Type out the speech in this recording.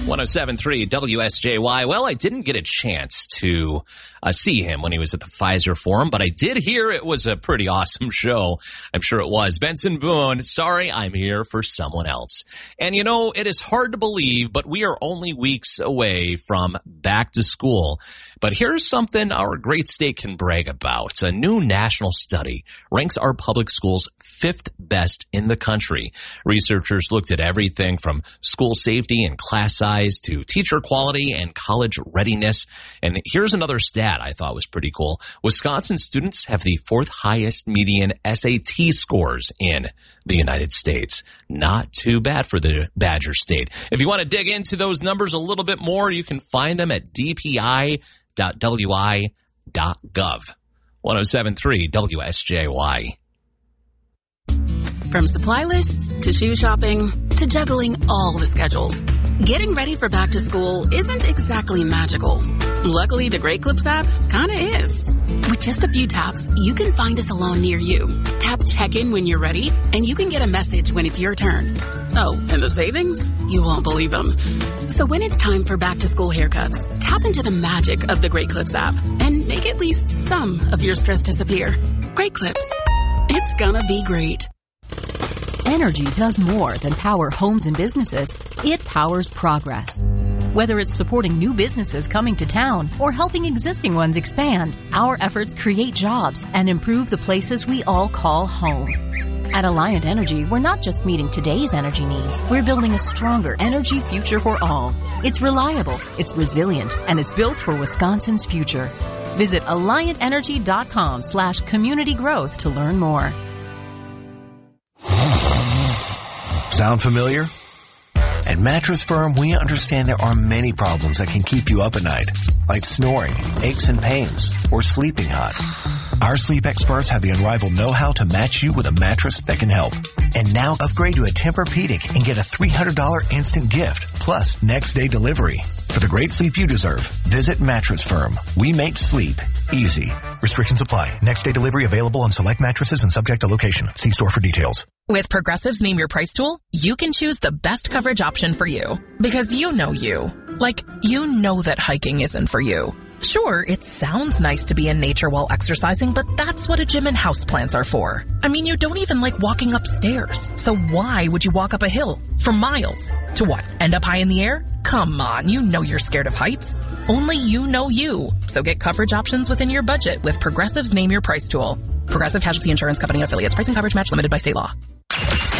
107.3 WSJY. Well, I didn't get a chance to see him when he was at the Pfizer Forum, but I did hear it was a pretty awesome show. I'm sure it was. Benson Boone, sorry, I'm here for someone else. And you know, it is hard to believe, but we are only weeks away from back to school. But here's something our great state can brag about. A new national study ranks our public schools 5th best in the country. Researchers looked at everything from school safety and class size to teacher quality and college readiness. And here's another stat I thought was pretty cool. Wisconsin students have the 4th highest median SAT scores in the United States. Not too bad for the Badger State. If you want to dig into those numbers a little bit more, you can find them at dpi.wi.gov. 107.3 WSJY. From supply lists to shoe shopping to juggling all the schedules, getting ready for back to school isn't exactly magical. Luckily, the Great Clips app kinda is. With just a few taps, you can find a salon near you. Tap check-in when you're ready, and you can get a message when it's your turn. Oh, and the savings? You won't believe them. So when it's time for back to school haircuts, tap into the magic of the Great Clips app and make at least some of your stress disappear. Great Clips. It's gonna be great. Energy does more than power homes and businesses. It powers progress. Whether it's supporting new businesses coming to town or helping existing ones expand, our efforts create jobs and improve the places we all call home. At Alliant Energy, we're not just meeting today's energy needs. We're building a stronger energy future for all. It's reliable, it's resilient, and it's built for Wisconsin's future. Visit AlliantEnergy.com/community growth to learn more. Sound familiar? At Mattress Firm, we understand there are many problems that can keep you up at night, like snoring, aches and pains, or sleeping hot. Our sleep experts have the unrivaled know-how to match you with a mattress that can help. And now upgrade to a Tempur-Pedic and get a $300 instant gift, plus next-day delivery. For the great sleep you deserve, visit Mattress Firm. We make sleep easy. Restrictions apply. Next-day delivery available on select mattresses and subject to location. See store for details. With Progressive's Name Your Price tool, you can choose the best coverage option for you. Because you know you. Like, you know that hiking isn't for you. Sure, it sounds nice to be in nature while exercising, but that's what a gym and houseplants are for. I mean, you don't even like walking upstairs. So why would you walk up a hill for miles? To what? End up high in the air? Come on, you know you're scared of heights. Only you know you. So get coverage options within your budget with Progressive's Name Your Price tool. Progressive Casualty Insurance Company and affiliates. Pricing coverage match limited by state law.